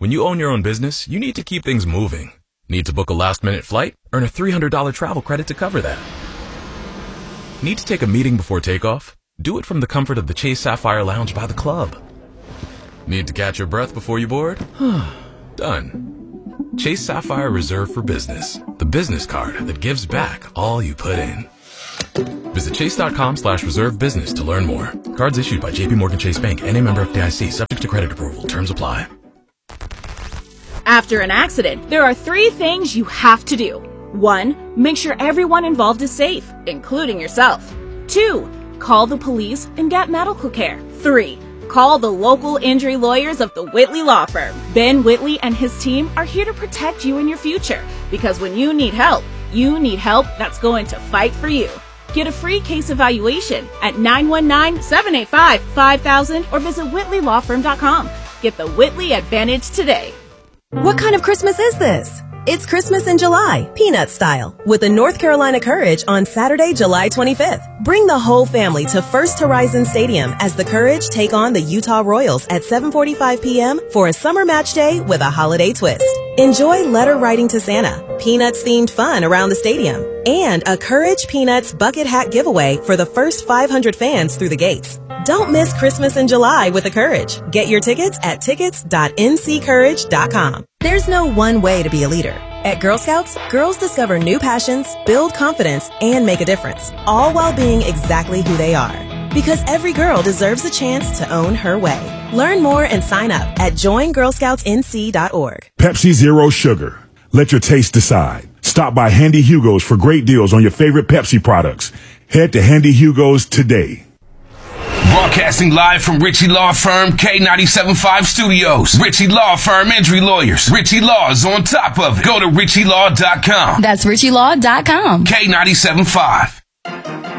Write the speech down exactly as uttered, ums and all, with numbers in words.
When you own your own business, you need to keep things moving. Need to book a last-minute flight? Earn a three hundred dollars travel credit to cover that. Need to take a meeting before takeoff? Do it from the comfort of the Chase Sapphire Lounge by the club. Need to catch your breath before you board? Done. Chase Sapphire Reserve for Business, the business card that gives back all you put in. Visit chase.com slash reserve business to learn more. Cards issued by J P Morgan Chase Bank, N A member F D I C, subject to credit approval. Terms apply. After an accident, there are three things you have to do. One, make sure everyone involved is safe, including yourself. Two, call the police and get medical care. Three, call the local injury lawyers of the Whitley Law Firm. Ben Whitley and his team are here to protect you in your future, because when you need help, you need help that's going to fight for you. Get a free case evaluation at nine one nine, seven eight five, five thousand or visit whitley law firm dot com. Get the Whitley Advantage today. What kind of Christmas is this? It's Christmas in July, peanut style, with the North Carolina Courage on Saturday, July twenty-fifth. Bring the whole family to First Horizon Stadium as the Courage take on the Utah Royals at seven forty-five p.m. for a summer match day with a holiday twist. Enjoy letter writing to Santa, Peanuts-themed fun around the stadium, and a Courage Peanuts bucket hat giveaway for the first five hundred fans through the gates. Don't miss Christmas in July with the Courage. Get your tickets at tickets dot n c courage dot com. There's no one way to be a leader. At Girl Scouts, girls discover new passions, build confidence, and make a difference, all while being exactly who they are. Because every girl deserves a chance to own her way. Learn more and sign up at join girl scouts n c dot org. Pepsi Zero Sugar. Let your taste decide. Stop by Handy Hugo's for great deals on your favorite Pepsi products. Head to Handy Hugo's today. Broadcasting live from Ritchie Law Firm K ninety-seven point five Studios. Ritchie Law Firm Injury Lawyers. Ritchie Law is on top of it. Go to ritchie law dot com. That's ritchie law dot com. K ninety-seven point five.